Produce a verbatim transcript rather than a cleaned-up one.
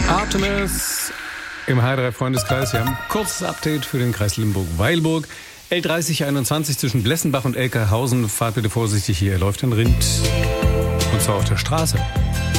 Artemis im H drei Freundeskreis. Wir haben ein kurzes Update für den Kreis Limburg-Weilburg. L dreißig einundzwanzig zwischen Blessenbach und Elkerhausen. Fahrt bitte vorsichtig, hier läuft ein Rind. Und zwar auf der Straße.